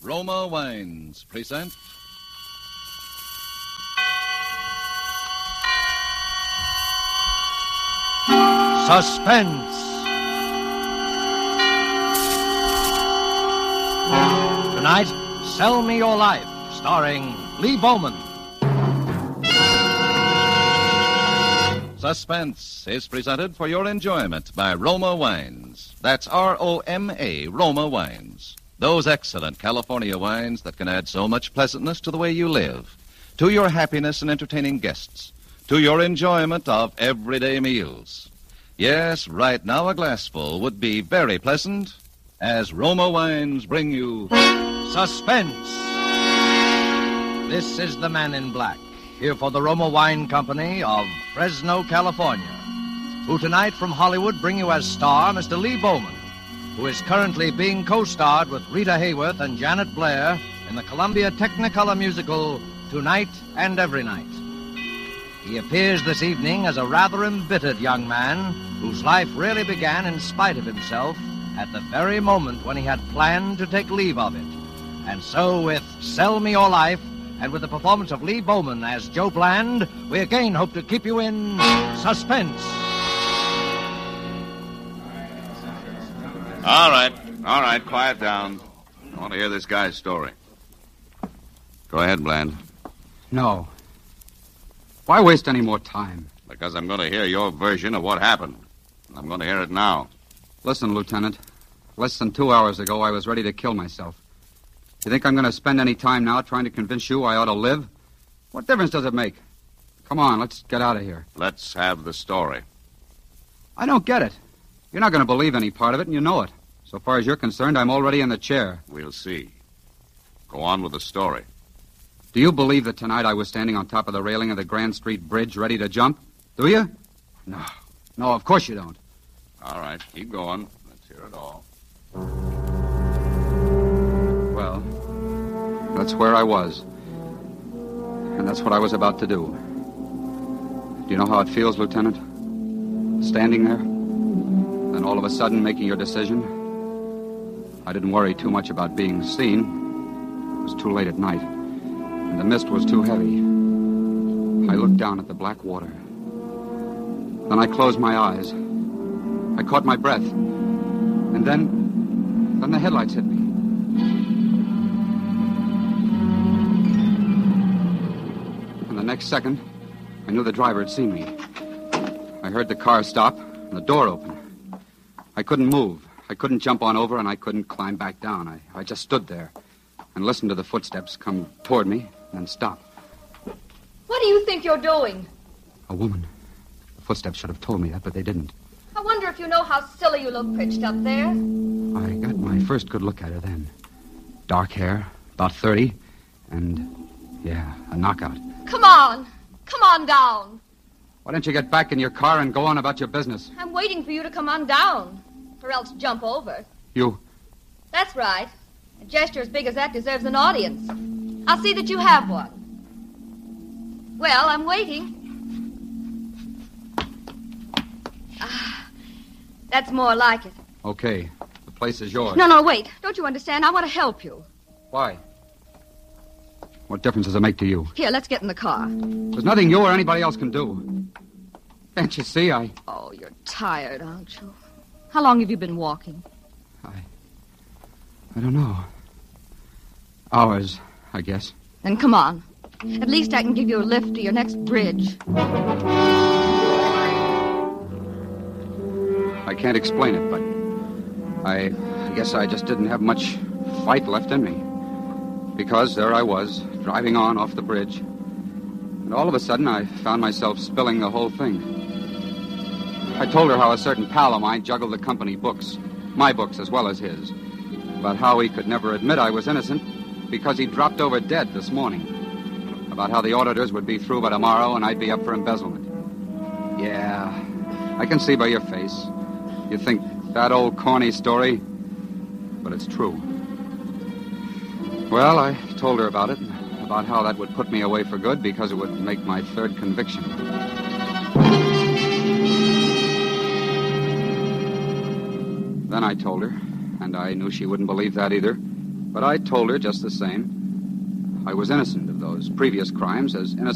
Roma Wines present Suspense. Tonight, Sell Me Your Life, starring Lee Bowman. Suspense is presented for your enjoyment by Roma Wines. That's R-O-M-A, Roma Wines. Those excellent California wines that can add so much pleasantness to the way you live, to your happiness in entertaining guests, to your enjoyment of everyday meals. Yes, right now a glassful would be very pleasant as Roma Wines bring you Suspense. This is the Man in Black, here for the Roma Wine Company of Fresno, California, who tonight from Hollywood bring you as star Mr. Lee Bowman, who is currently being co-starred with Rita Hayworth and Janet Blair in the Columbia Technicolor musical Tonight and Every Night. He appears this evening as a rather embittered young man whose life really began in spite of himself at the very moment when he had planned to take leave of it. And so with Sell Me Your Life, and with the performance of Lee Bowman as Joe Bland, we again hope to keep you in suspense. All right, quiet down. I want to hear this guy's story. Go ahead, Bland. No. Why waste any more time? Because I'm going to hear your version of what happened. I'm going to hear it now. Listen, Lieutenant. Less than 2 hours ago, I was ready to kill myself. You think I'm going to spend any time now trying to convince you I ought to live? What difference does it make? Come on, let's get out of here. Let's have the story. I don't get it. You're not going to believe any part of it, and you know it. So far as you're concerned, I'm already in the chair. We'll see. Go on with the story. Do you believe that tonight I was standing on top of the railing of the Grand Street Bridge ready to jump? Do you? No. No, of course you don't. All right, keep going. Let's hear it all. Well, that's where I was. And that's what I was about to do. Do you know how it feels, Lieutenant? Standing there, then all of a sudden making your decision. I didn't worry too much about being seen. It was too late at night, and the mist was too heavy. I looked down at the black water. Then I closed my eyes. I caught my breath. And then the headlights hit me. And the next second, I knew the driver had seen me. I heard the car stop and the door open. I couldn't move. I couldn't jump on over, and I couldn't climb back down. I just stood there and listened to the footsteps come toward me and then stop. What do you think you're doing? A woman. The footsteps should have told me that, but they didn't. I wonder if you know how silly you look pitched up there. I got my first good look at her then. Dark hair, about 30, and, yeah, a knockout. Come on. Come on down. Why don't you get back in your car and go on about your business? I'm waiting for you to come on down, or else jump over. You? That's right. A gesture as big as that deserves an audience. I'll see that you have one. Well, I'm waiting. That's more like it. Okay. The place is yours. No, wait. Don't you understand? I want to help you. Why? What difference does it make to you? Here, let's get in the car. There's nothing you or anybody else can do. Can't you see? Oh, you're tired, aren't you? How long have you been walking? I don't know. Hours, I guess. Then come on. At least I can give you a lift to your next bridge. I can't explain it, but I guess I just didn't have much fight left in me. Because there I was, driving on off the bridge. And all of a sudden, I found myself spilling the whole thing. I told her how a certain pal of mine juggled the company books, my books as well as his, about how he could never admit I was innocent because he dropped over dead this morning, about how the auditors would be through by tomorrow and I'd be up for embezzlement. Yeah, I can see by your face. You think that old corny story, but it's true. Well, I told her about it, about how that would put me away for good because it would make my third conviction. Then I told her, and I knew she wouldn't believe that either, But I told her just the same. I was innocent of those previous crimes, as innocent